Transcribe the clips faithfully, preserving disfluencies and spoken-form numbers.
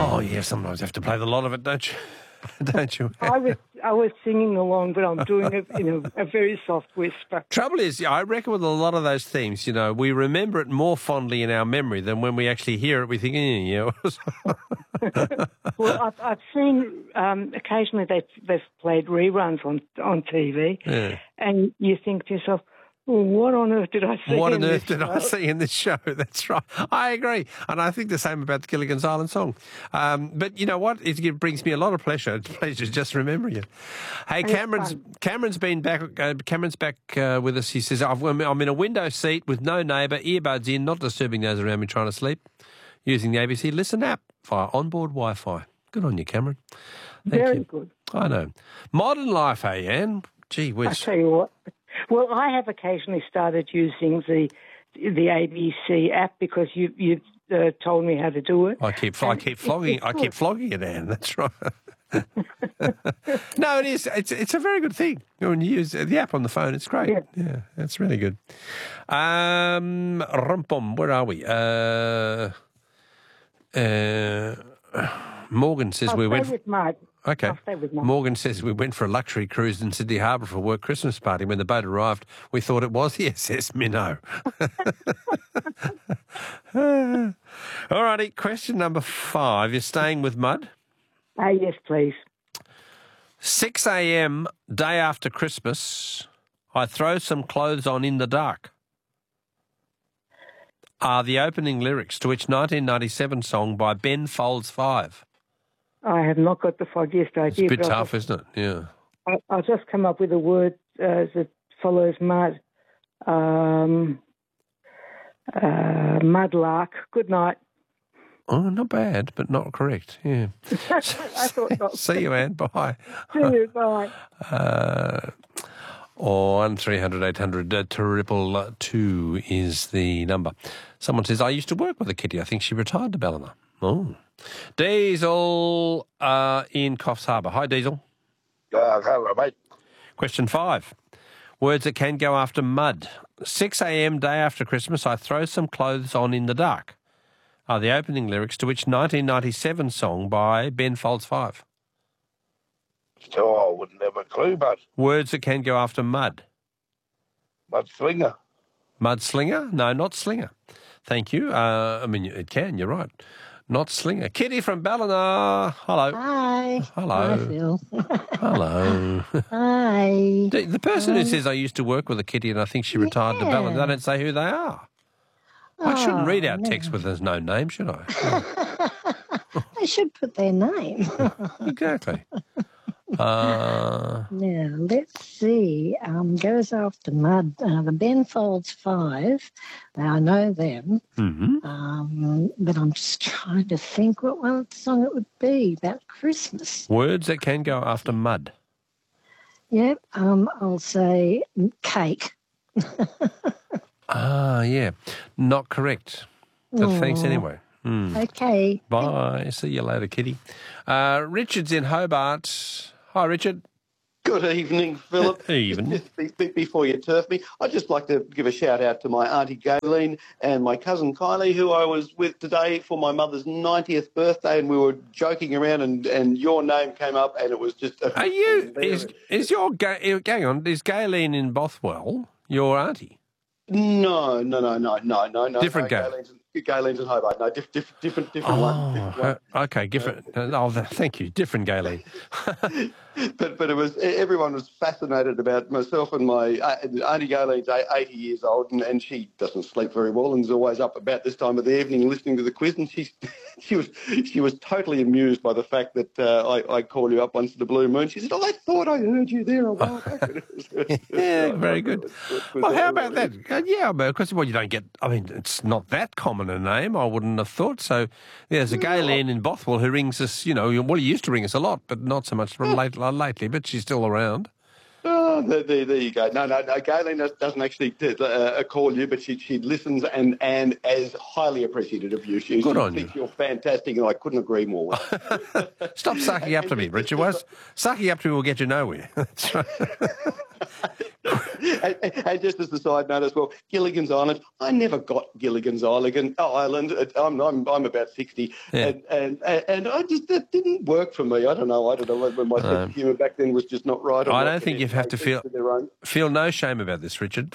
Oh, yeah, sometimes you have to play the lot of it, don't you? Don't you? I was I was singing along, but I'm doing it in a, a very soft whisper. Trouble is, I reckon with a lot of those themes, you know, we remember it more fondly in our memory than when we actually hear it, we think, eh, you know. Well, I've, I've seen um, occasionally they've, they've played reruns on, on T V, Yeah. and you think to yourself, well, what on earth did I see What in on earth this did show? I see in this show? That's right. I agree. And I think the same about the Gilligan's Island song. Um, but you know what? It brings me a lot of pleasure. Pleasure just remembering it. Hey, And Cameron's it's fun. Cameron's been back. Uh, Cameron's back uh, with us. He says, I've, I'm in a window seat with no neighbour, earbuds in, not disturbing those around me trying to sleep, using the A B C Listen app via onboard Wi-Fi. Good on you, Cameron. Thank Very you. good. I know. Modern life, hey, Anne? Gee I whiz. tell you what. Well, I have occasionally started using the the A B C app because you you uh, told me how to do it. I keep I And keep it- flogging it's I good. keep flogging it, Anne. That's right. No, it is. It's it's a very good thing when you use the app on the phone. It's great. Yeah. Yeah, that's really good. Um, rumpum, where are we? Uh, uh, Morgan says I'll we stay went. with Mud. Okay. I'll stay with Mud. Morgan says we went for a luxury cruise in Sydney Harbour for a work Christmas party. When the boat arrived, we thought it was the S S Minnow. All righty, question number five. You're staying with Mud? Ah, yes, please. six a.m. day after Christmas, I throw some clothes on in the dark are the opening lyrics to which nineteen ninety-seven song by Ben Folds Five. I have not got the foggiest It's idea. a bit but I'll tough, isn't it? Yeah. I'll, I'll just come up with a word uh, that follows mud. Um, uh, mudlark. Good night. Oh, not bad, but not correct. Yeah. I thought not. See you, Anne. Bye. See you. Bye. Uh, or one three hundred eight hundred uh, triple two is the number. Someone says, I used to work with a kitty. I think she retired to Ballina. Oh. Diesel uh, in Coffs Harbour. Hi, Diesel. Uh, hello, mate. Question five. Words that can go after mud. six a.m. day after Christmas, I throw some clothes on in the dark are the opening lyrics to which nineteen ninety-seven song by Ben Folds Five. Oh, I wouldn't have a clue, but Words that can go after mud. Mudslinger. Mudslinger? No, not slinger. Thank you. Uh, I mean, it can, you're right. Not slinger. Kitty from Ballina. Hello. Hi. Hello. Hi, Phil. Hello. Hi. The, the person who says I used to work with a kitty and I think she retired to Yeah. Ballina, they don't say who they are. I shouldn't read Oh, out text with there's no name, should I? I should put their name. Exactly. Uh, Now, let's see. Um, goes after mud. Uh, the Ben Folds Five. Now, I know them. mhm. Um, but I'm just trying to think what one song it would be about Christmas. Words that can go after mud. Yep. Um, I'll say cake. Ah, yeah. Not correct. But thanks Aw. anyway. Mm. Okay. Bye. See you later, Kitty. Uh, Richard's in Hobart. Hi, Richard. Good evening, Philip. Even. Just be- be- before you turf me, I'd just like to give a shout out to my auntie Gayleen and my cousin Kylie, who I was with today for my mother's ninetieth birthday, and we were joking around, and, and your name came up, and it was just. A Are you? Is is your ga- hang on? Is Gayleen in Bothwell your auntie? No, no, no, no, no, no, no. Different no, Gay- Gayleen's, Gayleen's in Hobart. No, diff, diff, different, different Oh, one. Different one. uh, okay, different. Oh, th- thank you. Different Gayleen. But but it was everyone was fascinated about myself and my uh, Auntie Gayleen's eighty years old, and, and she doesn't sleep very well and is always up about this time of the evening listening to the quiz, and she she was she was totally amused by the fact that uh, I, I call you up once in the blue moon. She said, "Oh, I thought I heard you there a while back." Yeah, very good. Well, how about that? Uh, yeah, because well, you don't get. I mean, it's not that common a name. I wouldn't have thought so. Yeah, there's a Gayleen in Bothwell who rings us. You know, well, he used to ring us a lot, but not so much late, lately. But she's still around. Oh, Oh, there, there, there you go. No, no, no. Galen does- doesn't actually uh, call you, but she she listens and and is highly appreciative of you. She, Good she on thinks you. you're fantastic, and I couldn't agree more. With her. Stop sucking up to me, Richard. Was sucking up to me will get you nowhere. That's right. and, and just as a side note as well, Gilligan's Island. I never got Gilligan's Island. Oh, Island. I'm I'm I'm about sixty, Yeah. and, and and and I just that didn't work for me. I don't know. I don't know whether my sense of humour back then was just not right. or I not, don't think but you have to each feel- to their own. Feel no shame about this, Richard.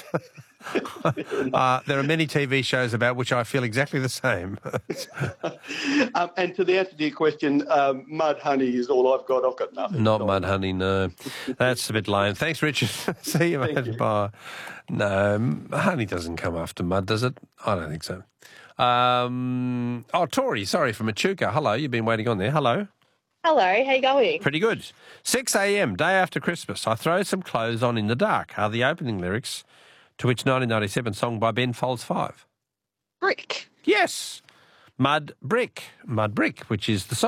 uh, there are many T V shows about which I feel exactly the same. um, and to the answer to your question, um, mud honey is all I've got. I've got nothing. Not Sorry. mud honey, no. That's a bit lame. Thanks, Richard. See you, mate. you. Bye. No, m- honey doesn't come after mud, does it? I don't think so. Um, oh, Tori, sorry, from Echuca. Hello, you've been waiting on there. Hello. Hello, how you going? Pretty good. six a.m., day after Christmas. I throw some clothes on in the dark are the opening lyrics to which nineteen ninety-seven song by Ben Folds Five. Brick. Yes. Mud Brick. Mud Brick, which is the song.